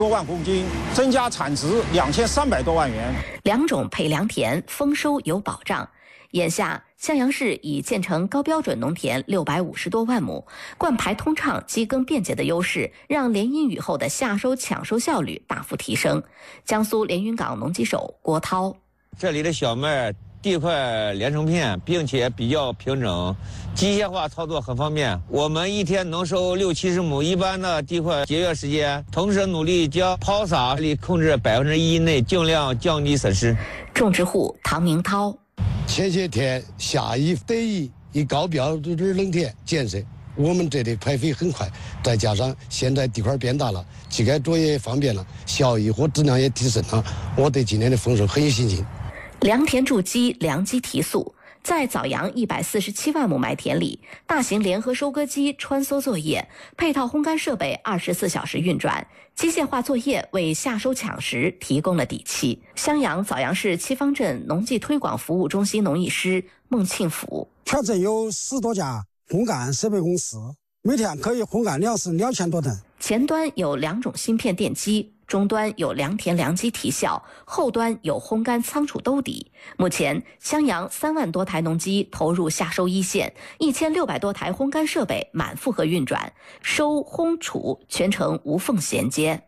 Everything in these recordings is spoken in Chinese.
多万公斤，增加产值2300多万元。 2种配良田，丰收有保障。眼下，襄阳市已建成高标准农田650多万亩，灌排通畅、机耕便捷的优势，让连阴雨后的夏收抢收效率大幅提升。江苏连云港农机手郭涛： 这里的小麦地块连成片，并且比较平整，机械化操作很方便。我们一天能收60-70亩，一般的地块节约时间，同时努力将抛洒力控制1%以内，尽量降低损失。 种植户唐明涛： 前些天下雨得意，一高标准农田建设，我们这里排肥很快，再加上现在地块变大了，机械作业方便了，效益和质量也提升了，我对今年的丰收很有信心。 良田筑基，良机提速。在枣阳147万亩麦田里，大型联合收割机穿梭作业，配套烘干设备24小时运转，机械化作业为夏收抢食提供了底气。襄阳枣阳市七方镇农技推广服务中心农艺师孟庆福： 全镇有10多家烘干设备公司，每天可以烘干粮食2000多吨。 前端有2种芯片电机，终端有良田良机提效，后端有烘干仓储兜底。目前，襄阳3万多台农机投入夏收一线，1600多台烘干设备满负荷运转，收烘储全程无缝衔接。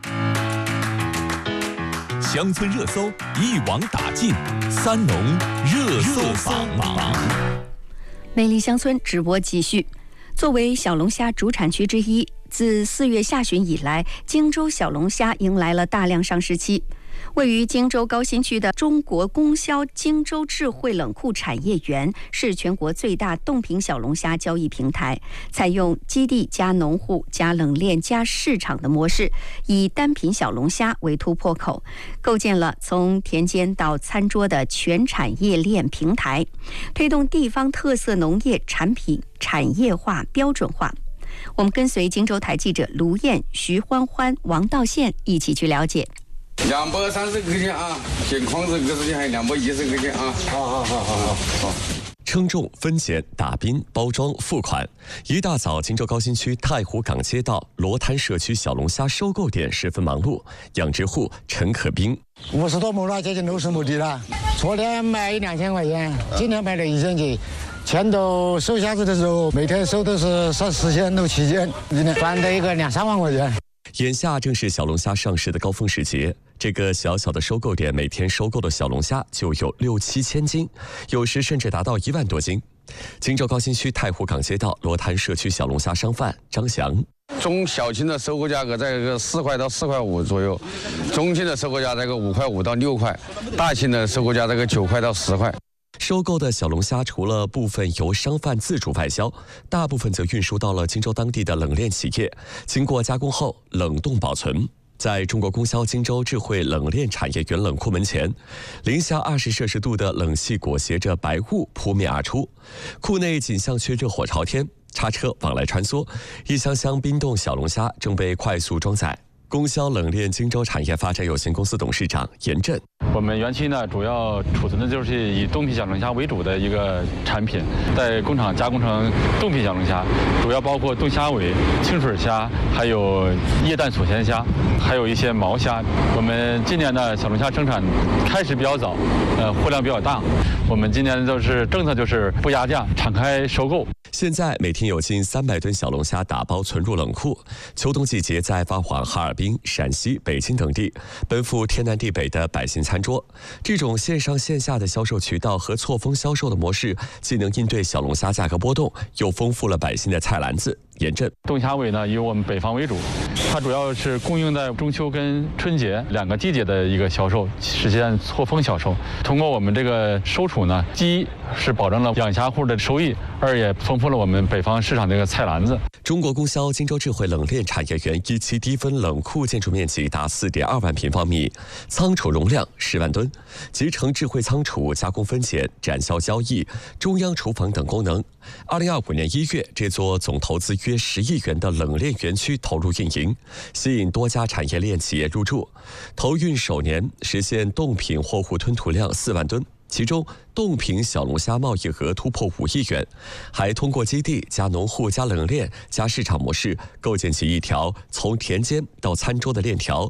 乡村热搜一网打尽，三农热搜榜。 魅力乡村直播继续。作为小龙虾主产区之一，自4月下旬以来，荆州小龙虾迎来了大量上市期。位于荆州高新区的中国供销荆州智慧冷库产业园是全国最大冻品小龙虾交易平台，采用基地加农户加冷链加市场的模式，以单品小龙虾为突破口，构建了从田间到餐桌的全产业链平台，推动地方特色农业产品产业化标准化。我们跟随荆州台记者卢燕、徐欢欢、王道宪一起去了解。 230块钱啊，现筐子个是还210块钱啊。好。 称重、分拣、打冰、包装、付款。一大早，荆州高新区太湖港街道罗滩社区小龙虾收购点十分忙碌。养殖户陈可兵 ：50多亩了，接近60亩地了。昨天卖2000块钱，今天卖了1000几。前头收虾子的时候，每天收都是4000到7000，今天赚了一个2-3万块钱。 眼下正是小龙虾上市的高峰时节，这个小小的收购点每天收购的小龙虾就有6-7千斤，有时甚至达到1万多斤。荆州高新区太湖港街道罗滩社区小龙虾商贩张翔： 中小型的收购价格在个4块到4块5左右，中型的收购价在个5块5到6块，大型的收购价在个9块到10块。 收购的小龙虾除了部分由商贩自主外销，大部分则运输到了荆州当地的冷链企业，经过加工后冷冻保存。在中国供销荆州智慧冷链产业园冷库门前，零下20摄氏度的冷气裹挟着白雾扑面而出，库内景象却热火朝天，叉车往来穿梭，一箱箱冰冻小龙虾正被快速装载。供销冷链荆州产业发展有限公司董事长严震： 我们园区呢，主要储存的就是以冻品小龙虾为主的一个产品，在工厂加工成冻品小龙虾，主要包括冻虾尾、清水虾，还有液氮锁鲜虾，还有一些毛虾。我们今年的小龙虾生产开始比较早，货量比较大。我们今年就是政策就是不压价，敞开收购。 现在每天有近300吨小龙虾打包存入冷库，秋冬季节再发往哈尔滨、陕西、北京等地，奔赴天南地北的百姓餐桌。这种线上线下的销售渠道和错峰销售的模式，既能应对小龙虾价格波动，又丰富了百姓的菜篮子。严震： 冻虾尾呢，以我们北方为主，它主要是供应在中秋跟春节2个季节的一个销售，实现错峰销售。通过我们这个收储呢，一是保证了养虾户的收益，二也丰富了我们北方市场这个菜篮子。 中国供销荆州智慧冷链产业园一期低分冷库建筑面积达4.2万平方米，仓储容量10万吨，集成智慧仓储、加工分拣、展销交易、中央厨房等功能。2025年1月，这座总投资约10亿元的冷链园区投入运营，吸引多家产业链企业入驻。投运首年实现冻品货物吞吐量4万吨。其中，冻品小龙虾贸易额突破5亿元，还通过基地加农户加冷链加市场模式，构建起一条从田间到餐桌的链条，